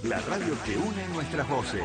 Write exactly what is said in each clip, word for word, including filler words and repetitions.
la radio que une nuestras voces.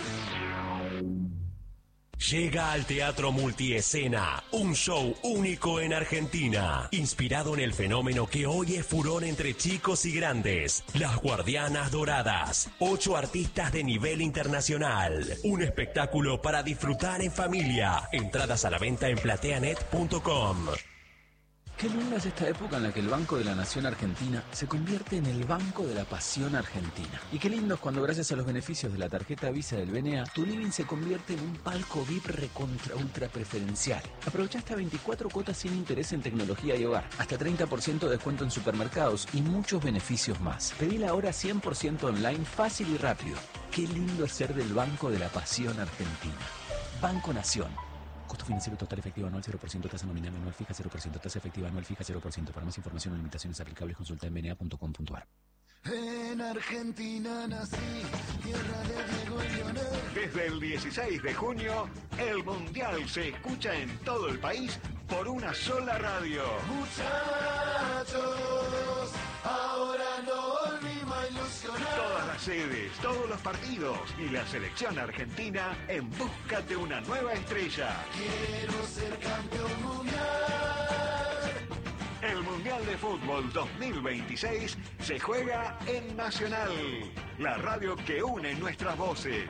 Llega al Teatro Multiescena, un show único en Argentina, inspirado en el fenómeno que hoy es furor entre chicos y grandes, Las Guardianas Doradas, ocho artistas de nivel internacional, un espectáculo para disfrutar en familia, entradas a la venta en plateanet punto com. Qué linda es esta época en la que el Banco de la Nación Argentina se convierte en el Banco de la Pasión Argentina. Y qué lindo es cuando gracias a los beneficios de la tarjeta Visa del B N A, tu living se convierte en un palco V I P recontra ultra preferencial. Aprovecha hasta veinticuatro cuotas sin interés en tecnología y hogar, hasta treinta por ciento de descuento en supermercados y muchos beneficios más. Pedila ahora cien por ciento online, fácil y rápido. Qué lindo es ser del Banco de la Pasión Argentina. Banco Nación. Costo financiero total efectivo anual cero por ciento, tasa nominal anual fija cero por ciento, tasa efectiva anual fija cero por ciento. Para más información o limitaciones aplicables consulta en b n a punto com punto a r. En Argentina nací, tierra de Diego y Leonel. Desde el dieciséis de junio, el Mundial se escucha en todo el país por una sola radio. Muchachos, ahora no volvimos a ilusionar. Todas las sedes, todos los partidos y la selección argentina en busca de una nueva estrella. Quiero ser campeón mundial. El Mundial de Fútbol dos mil veintiséis se juega en Nacional, la radio que une nuestras voces.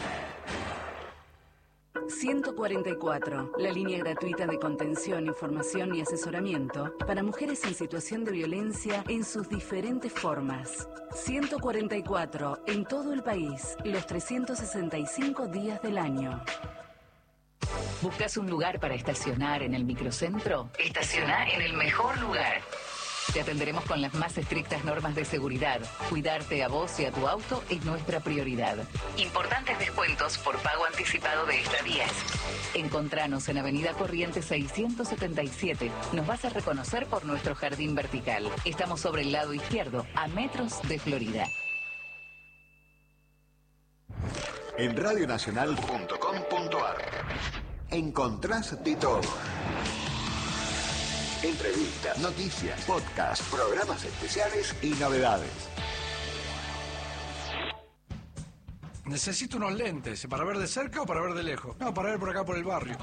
ciento cuarenta y cuatro, la línea gratuita de contención, información y asesoramiento para mujeres en situación de violencia en sus diferentes formas. ciento cuarenta y cuatro, en todo el país, los trescientos sesenta y cinco días del año. ¿Buscas un lugar para estacionar en el microcentro? Estaciona en el mejor lugar. Te atenderemos con las más estrictas normas de seguridad. Cuidarte a vos y a tu auto es nuestra prioridad. Importantes descuentos por pago anticipado de estadías. Encontranos en Avenida Corrientes seiscientos setenta y siete. Nos vas a reconocer por nuestro jardín vertical. Estamos sobre el lado izquierdo, a metros de Florida. En radionacional punto com punto a r encontrás de todo. Entrevistas, noticias, podcasts, programas especiales y novedades. Necesito unos lentes, ¿para ver de cerca o para ver de lejos? No, para ver por acá por el barrio.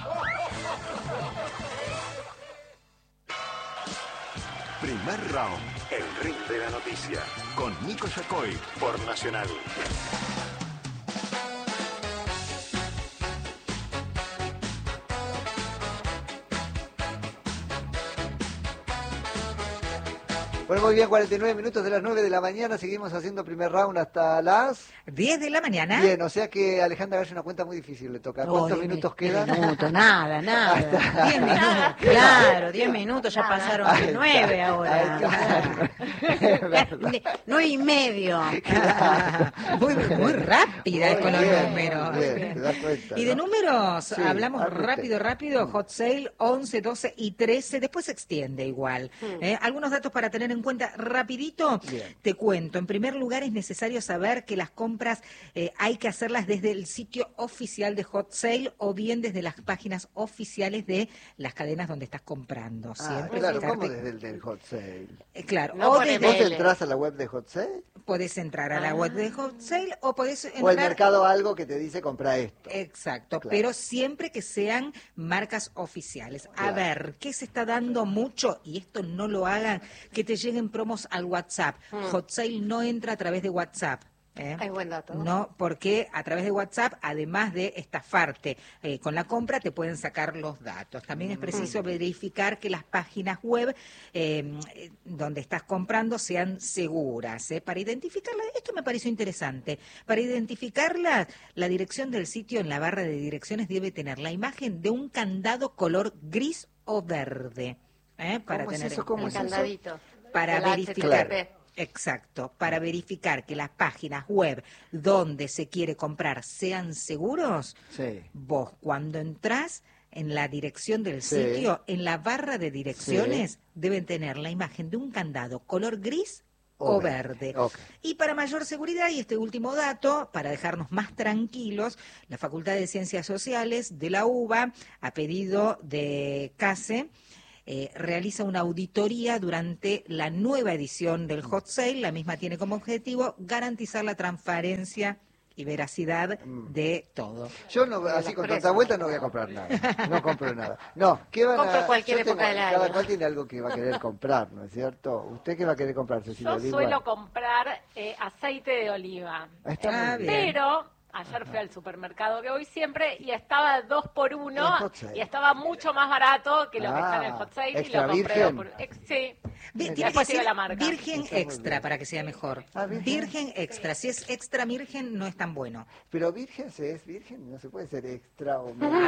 Primer round, el ring de la noticia, con Nico Yacoy, por Nacional. Bueno, muy bien, cuarenta y nueve minutos de las nueve de la mañana, seguimos haciendo primer round hasta las diez de la mañana. Bien, o sea que a Alejandra hace una cuenta muy difícil, le toca. ¿Cuántos oh, minutos diez quedan? minutos, nada, nada. diez minutos, claro, diez minutos, ya pasaron de nueve ahora. nueve y medio. Claro. Muy, muy rápida muy con bien, los números. Bien, te das cuenta, y de ¿no? números, sí, hablamos arrute. rápido, rápido, hot sale once, doce y trece, después se extiende igual. Hmm. ¿Eh? Algunos datos para tener en cuenta rapidito, bien. Te cuento. En primer lugar, es necesario saber que las compras eh, hay que hacerlas desde el sitio oficial de Hot Sale o bien desde las páginas oficiales de las cadenas donde estás comprando. Ah, claro, ¿cómo desde el del Hot Sale? Eh, claro. No, o desde ¿Vos entras a la web de Hot Sale? Podés entrar a la ah. web de Hot Sale o podés entrar... O el mercado algo que te dice compra esto. Exacto, claro. Pero siempre que sean marcas oficiales. Claro. A ver, ¿qué se está dando mucho? Y esto no lo hagan, que te lleguen promos al WhatsApp. Hmm. Hot Sale no entra a través de WhatsApp. ¿Eh? Es buen dato. No, porque a través de WhatsApp, además de estafarte eh, con la compra, te pueden sacar los datos. También es preciso mm. verificar que las páginas web eh, donde estás comprando sean seguras. ¿eh? Para identificarlas, esto me pareció interesante, para identificarlas, la dirección del sitio en la barra de direcciones debe tener la imagen de un candado color gris o verde. ¿eh? Para ¿Cómo tener es eso? ¿Cómo es candadito? Eso? Para verificar. Claro. Exacto, para verificar que las páginas web donde se quiere comprar sean seguros, sí. Vos cuando entrás en la dirección del sí. sitio, en la barra de direcciones, sí. deben tener la imagen de un candado color gris o, o verde. verde. Okay. Y para mayor seguridad, y este último dato, para dejarnos más tranquilos, la Facultad de Ciencias Sociales de la UBA, a pedido de CASE, eh, realiza una auditoría durante la nueva edición del Hot Sale. La misma tiene como objetivo garantizar la transparencia y veracidad de todo. Yo no, así con tanta vuelta no voy a comprar nada. No compro nada. No, ¿qué van Compro a cualquier yo época tengo- del Cada año. cual tiene algo que va a querer comprar, ¿no es cierto? ¿Usted qué va a querer comprar, Cecilia? Yo Diga. suelo comprar eh, aceite de oliva. Está muy Ah, bien. Pero ayer fui al supermercado que voy siempre y estaba dos por uno El Hot Sale. y estaba mucho más barato que lo que Ah, está en el Hot Sale y extra lo compré virgen. dos por ex- sí. Vi- Y Tiene que después iba ser la marca. virgen Está muy extra bien. para que sea mejor. Ah, virgen. Virgen extra. Si es extra virgen, no es tan bueno. Pero virgen se es virgen, no se puede ser extra o menos.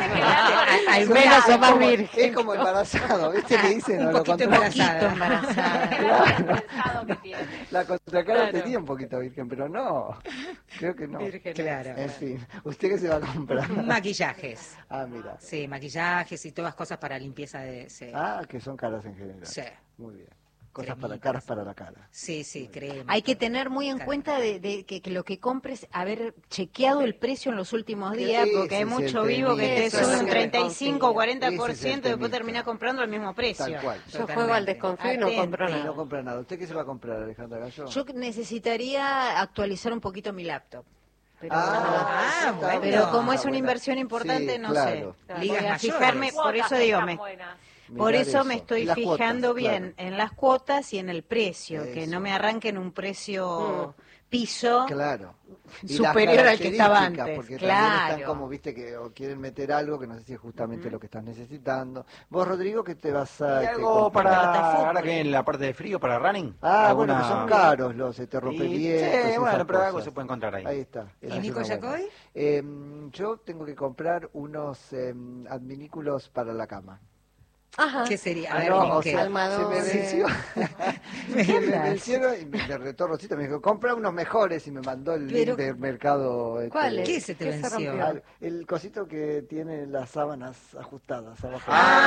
Ah, Claro. al- Menos alguna- o más como- virgen. Es como embarazado, ¿viste? Que dicen, un no, lo poquito contra- embarazada. El pensado que tiene. La contracara Claro. tenía un poquito virgen, pero no. Creo que no. Virgen. Claro. En fin, ¿usted qué se va a comprar? Maquillajes. Ah, mira. Sí, maquillajes y todas cosas para limpieza de... Sí, Ah, que son caras en general. sí, Muy bien. Cosas para Cremitas. caras para la cara. sí, sí, crema. Hay que tener muy en cuenta de, de que, que lo que compres, haber chequeado el precio en los últimos días, Ese porque hay es mucho el vivo que te temita. sube Eso es un lo que treinta y cinco o cuarenta por Ese es el ciento y después temita. termina comprando al mismo precio. Tal cual. Yo juego al Totalmente. desconfío y no Atente. compro Y nada. no compra nada. ¿Usted qué se va a comprar, Alejandra Gallo? Yo necesitaría actualizar un poquito mi laptop. Pero, Ah, bueno. pero como es Ah, una bueno. inversión importante, Sí, no claro. sé. Ligas Voy a mayores. fijarme, por Cuotas eso digo, están me, buenas. por Mirar eso me estoy Y las cuotas, fijando bien claro. en las cuotas y en el precio, que Eso. no me arranquen un precio piso. Claro. Y Superior las al que estaba características, antes, porque claro. también están como, viste, que o quieren meter algo que no sé si es justamente lo que estás necesitando. Vos, Rodrigo, ¿qué te vas a... ¿Hay te algo comprar? para, ahora que en la parte de frío, para running? Ah, ¿Alguna- bueno, que son caros los este, Y- rompehielos, Sí, esas bueno, pero algo cosas. se puede encontrar ahí. Ahí está. esa ¿Y es Nico una buena. Yacoy? Eh, yo tengo que comprar unos eh, adminículos para la cama. Ajá. ¿Qué sería? A Ah, ver, no, ¿cómo o qué? sea, Almohadones. se me venció. se me venció y me le retó Rosita, me dijo, compra unos mejores y me mandó el Pero- link del mercado. este, ¿Cuál es? ¿Qué se te ¿Qué se venció? rompió? al- el cosito que tiene las sábanas ajustadas abajo.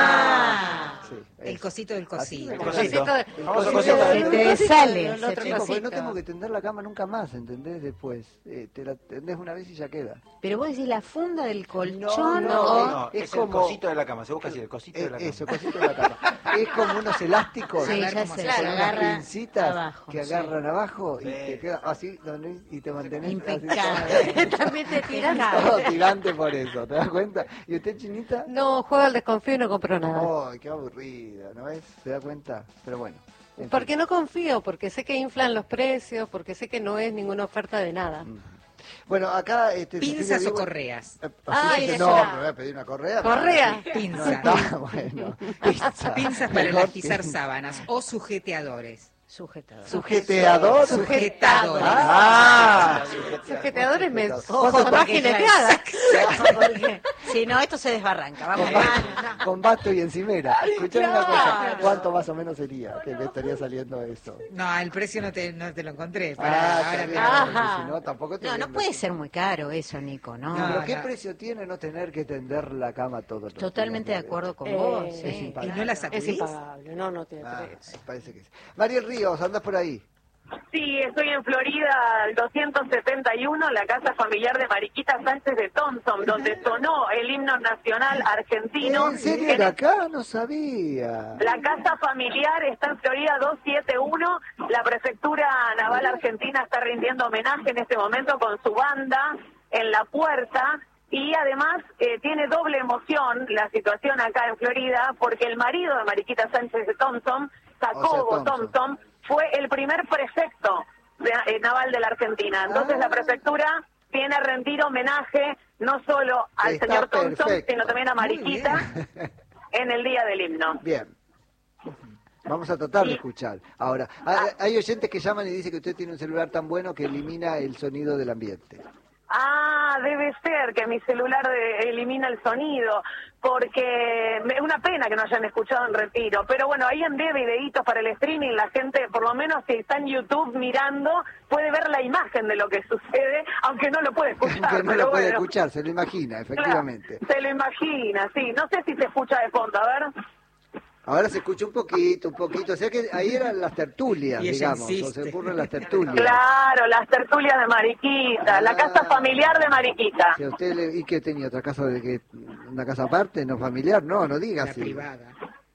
Ah, Sí, el eso. cosito del Así cosito. me- Cosito. de- El famoso cosito cosito. de- Se te sale, el se otro te- Chico, porque no cosito. tengo que tender la cama nunca más, ¿entendés? Después, eh, te la tendés una vez y ya queda. Pero vos decís la funda del colchón No, no, o... No, Es es, como- el cosito de la cama, se busca así, el cosito de Eh, la cama. eso, cosito de la cama. Es como unos elásticos. Sí, A ver ya cómo sé, se se con llama. unas agarra pincitas abajo, que sí. agarran abajo y Sí. te queda así, donde- y te mantenés Impecable. También te tiras. así, todo tirante por eso, ¿te das cuenta? ¿Y usted, Chinita? No, juego al desconfío y no compro nada. ¡Ay, qué aburrida! ¿No ves? ¿Se da cuenta? Pero bueno. en Porque fin. no confío, porque sé que inflan los precios, porque sé que no es ninguna oferta de nada. Bueno, acá... Este, ¿Pinzas Cecilia o Diego- correas? Eh, Ay, así que ya. no, me voy a pedir una correa. ¿Correa? No, Pinza. está bueno. Pinza. Pinzas para Mejor elastizar que- sábanas o sujeteadores. Sujetador. Sujeteador. Sujetadores. Ah, Sujeteadores me... Sujetador. Ojo, más porque jineteadas. Porque si no, esto se desbarranca. Vamos, Con, vamos. ba- con basto y encimera. Escuchame una cosa, Claro. ¿cuánto más o menos sería que me estaría saliendo eso? No, el precio no te, no te lo encontré. Ah, Pará, ahora está te- bien, Ajá. porque si no, tampoco te No, voy a no puede invertir. ser muy caro eso, Nico, ¿no? No, pero No, ¿qué no. precio tiene no tener que tender la cama todo el Totalmente de acuerdo con vos. Eh, sí. es impagable. ¿Y no la Es sacudís? impagable, no, no tiene Ah, precio. parece que sí. Mariel Ríos, andás por ahí. Sí, estoy en Florida, al doscientos setenta y uno, la casa familiar de Mariquita Sánchez de Thompson, donde sonó el himno nacional argentino. ¿En serio En- era acá? No sabía. La casa familiar está en Florida doscientos setenta y uno. La prefectura naval argentina está rindiendo homenaje en este momento con su banda en la puerta. Y además eh, tiene doble emoción la situación acá en Florida, porque el marido de Mariquita Sánchez de Thompson, Jacobo O sea, Thompson. Thompson, fue el primer prefecto de- eh, naval de la Argentina. Entonces Ah. la prefectura viene a rendir homenaje no solo al Está señor Thompson, perfecto. sino también a Muy Mariquita bien. en el día del himno. Bien. Vamos a tratar de escuchar. Ahora, hay, hay oyentes que llaman y dicen que usted tiene un celular tan bueno que elimina el sonido del ambiente. Ah, debe ser que mi celular de- elimina el sonido, porque es una pena que no hayan escuchado en Retiro. Pero bueno, ahí envié videitos para el streaming, la gente, por lo menos si está en YouTube mirando, puede ver la imagen de lo que sucede, aunque no lo puede escuchar. Que no pero lo puede bueno. escuchar, se lo imagina, efectivamente. Claro, se lo imagina, sí. No sé si se escucha de fondo, a ver. Ahora se escucha un poquito, un poquito. O sea que ahí eran las tertulias, Y ella digamos. O insiste. se ocurren las tertulias. Claro, las tertulias de Mariquita, la casa familiar de Mariquita. Si a usted le- ¿Y qué tenía? ¿Otra casa de que una casa aparte, no familiar? No, no diga La así. privada.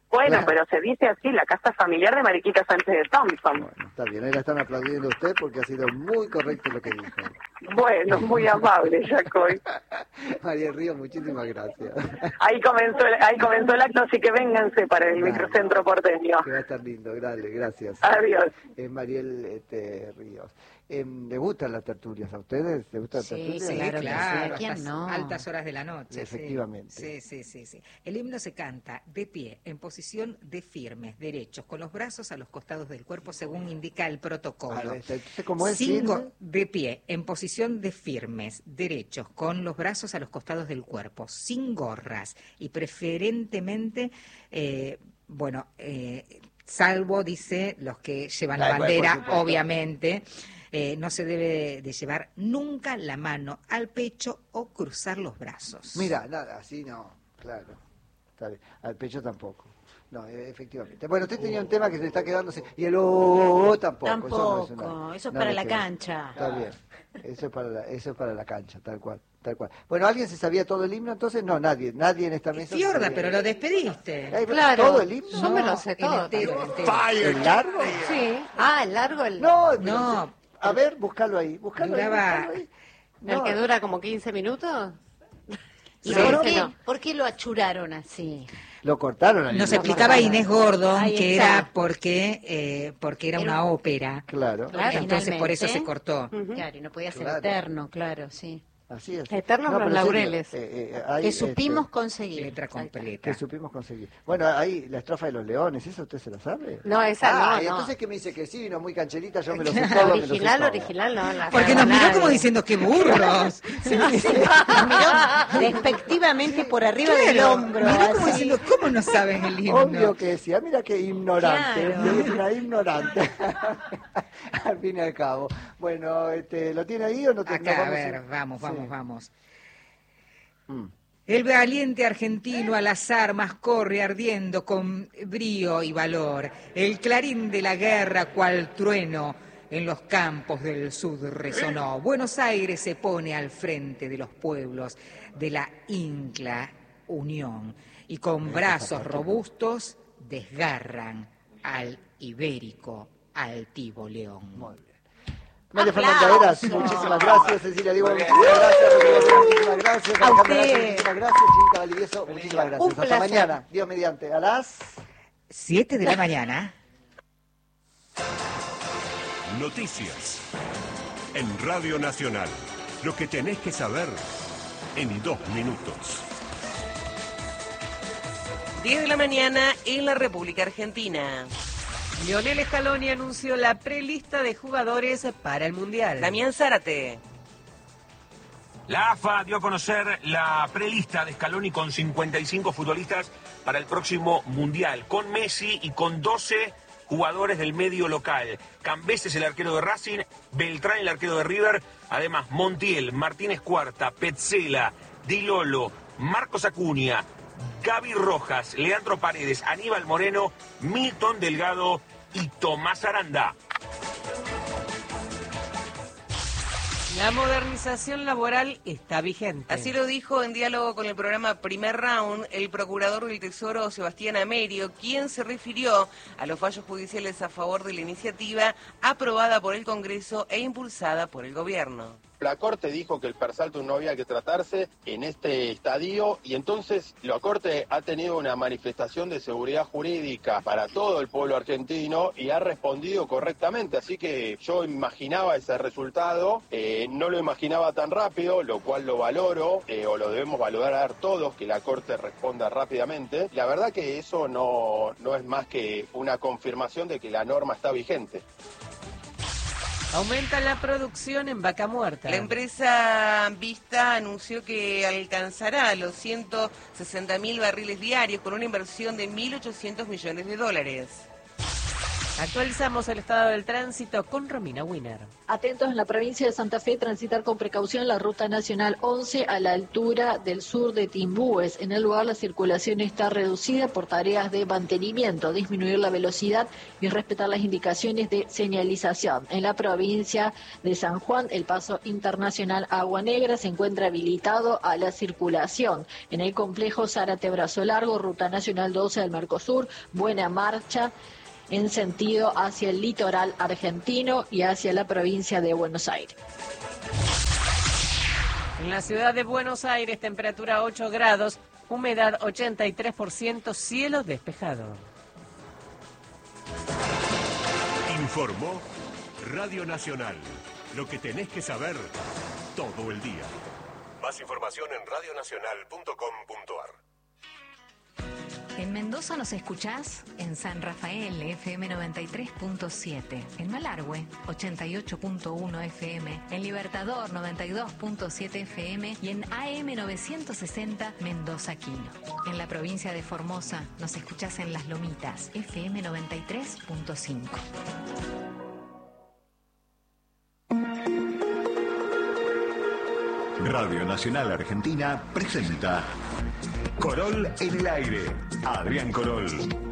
Bueno, Claro. pero se dice así, la casa familiar de Mariquita Sánchez de Thompson. Bueno, está bien, ahí la están aplaudiendo a usted porque ha sido muy correcto lo que dijo. Bueno, muy amable, Jacoy. María Ríos, muchísimas gracias. Ahí comenzó, el- ahí comenzó el acto, así que vénganse para el Dale. microcentro porteño. Que va a estar lindo, dale, gracias. Adiós. Es Mariel este, Ríos. Eh, ¿Le gustan las tertulias a ustedes? ¿Le gustan las Sí, tertulias? sí, claro, claro, ¿a quién hasta no? altas horas de la noche. Efectivamente. Sí, sí, sí, sí. El himno se canta de pie, en posición de firmes, derechos, con los brazos a los costados del cuerpo, según indica el protocolo. A ver, entonces, ¿cómo es? Sin go- ¿Firme? de pie, en posición de firmes, derechos, con los brazos a los costados del cuerpo, sin gorras y preferentemente, eh, bueno, eh, salvo, dice, los que llevan la Ay, bueno, por bandera, supuesto. obviamente. Eh, no se debe de llevar nunca la mano al pecho o cruzar los brazos. Mira, nada, así no, claro. Está bien. Al pecho tampoco. No, e- efectivamente. Bueno, usted tenía un tema que se está quedándose. Y el oh, oh, tampoco. Tampoco, Eso, no es una- eso es nada para la que ver. cancha. Está bien. Eso es para la, eso es para la cancha, tal cual, tal cual. Bueno, ¿alguien se sabía todo el himno entonces? No, nadie. Nadie en esta mesa. se Fiorda, sabía. pero lo despediste. Ay, Claro. ¿Todo el himno? Yo me lo No, sé el todo. entero, el entero. ¿El largo? Sí. Ah, el largo, el, No, No. A ver, búscalo ahí. Búscalo ahí, Duraba- búscalo ahí. el No, que dura como quince minutos. ¿Y Sí, por, ese qué, no. por qué lo achuraron así? Lo cortaron al Nos himno. explicaba Inés Gordon Ahí que está. era porque, eh, porque era Era una un- ópera. Claro, Claro, Entonces por eso se finalmente. cortó. Ujú. Claro, y no podía ser Claro. eterno, claro, sí. así es. Eternos los pero en laureles. serio, eh, eh, hay, Que este, supimos conseguir. Letra que completa. supimos conseguir. Bueno, ahí la estrofa de los leones, ¿esa usted se la sabe? No, esa ah, no, y no. entonces que me dice que sí, vino muy cancherita, yo me lo sé todo, me lo sé Original, todo. original, no. la Porque sabe nos miró nadie. como diciendo que burros. Nos miró despectivamente por arriba del Claro, hombro. miró como así. diciendo, ¿cómo no saben el himno? Obvio que decía, mira qué ignorante, Claro. es una ignorante. Al fin y al cabo. Bueno, este, ¿lo tiene ahí o no tiene? Acá, a no, ver, ir? vamos, vamos, Sí. vamos. Mm. El valiente argentino a las armas corre ardiendo con brío y valor. El clarín de la guerra cual trueno en los campos del sur resonó. Buenos Aires se pone al frente de los pueblos de la Incla Unión y con brazos robustos desgarran al ibérico altivo león. Muy bien. María Fernanda Heras, muchísimas gracias. Cecilia Diego, muchísimas gracias. Rodrigo Vera, muchísimas gracias. A Alejandra usted. Lazo, muchísimas gracias. Chinita Valdivieso, muchísimas gracias. Un Hasta placer. mañana, Dios mediante, a las... Siete de la mañana. Noticias. En Radio Nacional. Lo que tenés que saber en dos minutos. diez de la mañana en la República Argentina. Lionel Scaloni anunció la prelista de jugadores para el Mundial. Damián Zárate. La A F A dio a conocer la prelista de Scaloni con cincuenta y cinco futbolistas para el próximo Mundial, con Messi y con doce jugadores del medio local. Cambeses, el arquero de Racing, Beltrán, el arquero de River, además Montiel, Martínez Cuarta, Petzela, Di Lolo, Marcos Acuña, Gaby Rojas, Leandro Paredes, Aníbal Moreno, Milton Delgado y Tomás Aranda. La modernización laboral está vigente. Así lo dijo en diálogo con el programa Primer Round el procurador del Tesoro Sebastián Amerio, quien se refirió a los fallos judiciales a favor de la iniciativa aprobada por el Congreso e impulsada por el Gobierno. La Corte dijo que el persaltum no había que tratarse en este estadio y entonces la Corte ha tenido una manifestación de seguridad jurídica para todo el pueblo argentino y ha respondido correctamente, así que yo imaginaba ese resultado, eh, no lo imaginaba tan rápido, lo cual lo valoro eh, o lo debemos valorar todos, que la Corte responda rápidamente. La verdad que eso no, no es más que una confirmación de que la norma está vigente. Aumenta la producción en Vaca Muerta. La empresa Vista anunció que alcanzará los ciento sesenta mil barriles diarios con una inversión de mil ochocientos millones de dólares. Actualizamos el estado del tránsito con Romina Winner. Atentos en la provincia de Santa Fe, transitar con precaución la ruta nacional once a la altura del sur de Timbúes. En el lugar la circulación está reducida por tareas de mantenimiento, disminuir la velocidad y respetar las indicaciones de señalización. En la provincia de San Juan, el paso internacional Agua Negra se encuentra habilitado a la circulación. En el complejo Zárate Brazo Largo, ruta nacional doce del Mercosur, buena marcha en sentido hacia el litoral argentino y hacia la provincia de Buenos Aires. En la ciudad de Buenos Aires, temperatura ocho grados, humedad ochenta y tres por ciento, cielo despejado. Informó Radio Nacional. Lo que tenés que saber todo el día. Más información en radio nacional punto com punto a r. En Mendoza nos escuchás en San Rafael, F M noventa y tres punto siete, en Malargüe, ochenta y ocho punto uno F M, en Libertador, noventa y dos punto siete F M y en A M novecientos sesenta Mendoza Quino. En la provincia de Formosa nos escuchás en Las Lomitas, F M noventa y tres punto cinco. Radio Nacional Argentina presenta Corol en el aire. Adrián Corol.